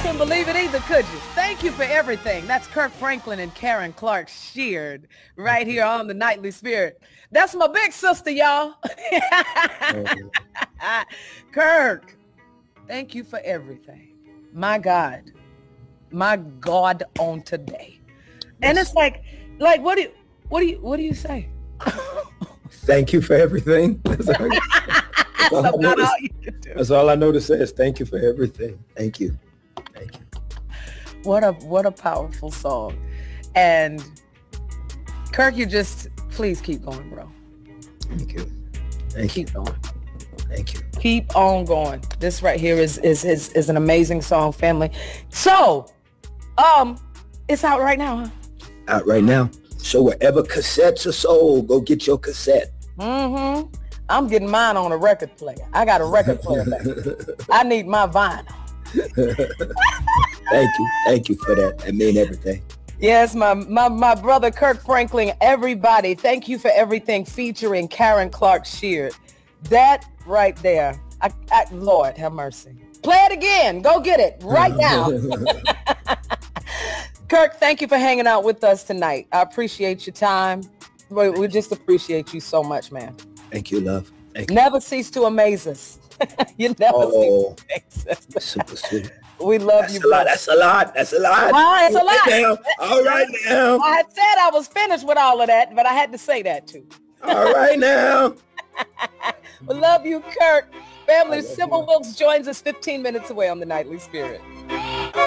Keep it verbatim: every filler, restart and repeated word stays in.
couldn't believe it either, could you? Thank you for everything. That's Kirk Franklin and Karen Clark Sheard right here on the Nightly Spirit. That's my big sister, y'all. Kirk, thank you for everything. My God. My God on today. And it's like, like, what do you, what do you, what do you say? Thank you for everything. That's all, That's all about I all you can do. That's all I know to say is thank you for everything. Thank you. Thank you. What a what a powerful song. And Kirk, you just please keep going, bro. Thank you. Thank keep you. going. Thank you. Keep on going. This right here is is is, is an amazing song, family. So, um, it's out right now, huh? Out right now. So wherever cassettes are sold, go get your cassette. Mm-hmm. I'm getting mine on a record player. I got a record player back. I need my vinyl. Thank you. Thank you for that. That means everything. Yes, my, my, my brother Kirk Franklin, everybody, thank you for everything featuring Karen Clark Sheard. That right there. I, I, Lord, have mercy. Play it again. Go get it right now. Kirk, thank you for hanging out with us tonight. I appreciate your time. We, we just appreciate you so much, man. Thank you, love. Thank you. Never cease to amaze us. You never oh, cease to amaze us. Super sweet. We love That's you. A lot, that's a lot. That's a lot. Ah, it's a all lot. Right now. All right now. I had said I was finished with all of that, but I had to say that too. All right now. We love you, Kirk. Family, Sybil Wilkes joins us fifteen minutes away on the Nightly Spirit.